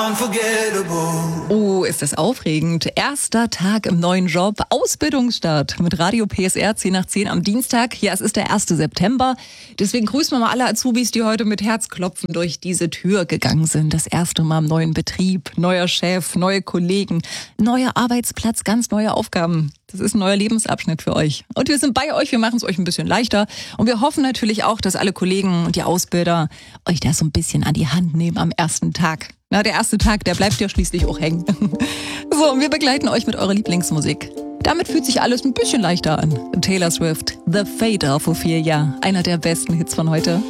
Oh, ist das aufregend. Erster Tag im neuen Job, Ausbildungsstart mit Radio PSR 10 nach 10 am Dienstag. Ja, es ist der 1. September. Deswegen grüßen wir mal alle Azubis, die heute mit Herzklopfen durch diese Tür gegangen sind. Das erste Mal im neuen Betrieb, neuer Chef, neue Kollegen, neuer Arbeitsplatz, ganz neue Aufgaben. Das ist ein neuer Lebensabschnitt für euch. Und wir sind bei euch, wir machen es euch ein bisschen leichter. Und wir hoffen natürlich auch, dass alle Kollegen und die Ausbilder euch das so ein bisschen an die Hand nehmen am ersten Tag. Na, der erste Tag, der bleibt ja schließlich auch hängen. So, und wir begleiten euch mit eurer Lieblingsmusik. Damit fühlt sich alles ein bisschen leichter an. Taylor Swift, The Fader vor 4 Jahren. Einer der besten Hits von heute.